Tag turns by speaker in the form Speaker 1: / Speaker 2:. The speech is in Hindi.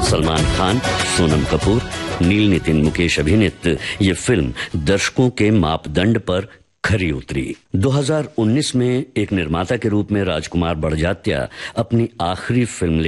Speaker 1: सलमान खान, सोनम कपूर, नील नितिन मुकेश अभिनीत ये फिल्म दर्शकों के मापदंड पर खरी उतरी। 2019 में एक निर्माता के रूप में राजकुमार बड़जात्या अपनी आखिरी फिल्म